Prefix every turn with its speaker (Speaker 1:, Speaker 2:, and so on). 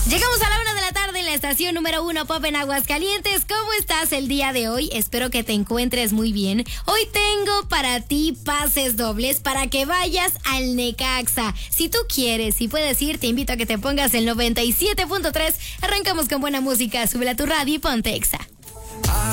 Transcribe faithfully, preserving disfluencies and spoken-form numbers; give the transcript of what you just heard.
Speaker 1: Llegamos a la una de la tarde en la estación número uno Pop en Aguascalientes. ¿Cómo estás el día de hoy? Espero que te encuentres muy bien. Hoy tengo para ti pases dobles para que vayas al Necaxa. Si tú quieres, si puedes ir, te invito a que te pongas el noventa y siete punto tres. Arrancamos con buena música. Súbela a tu radio y ponte Exa.